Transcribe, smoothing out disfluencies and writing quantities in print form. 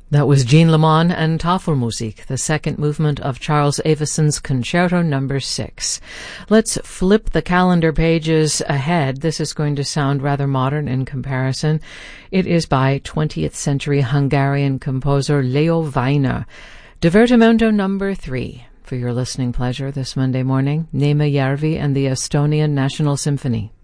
That was Jean Lemon and Tafelmusik, the second movement of Charles Aveson's Concerto No. 6. Let's flip the calendar pages ahead. This is going to sound rather modern in comparison. It is by 20th century Hungarian composer Leo Weiner. Divertimento No. 3. For your listening pleasure this Monday morning, Néma Järvi and the Estonian National Symphony.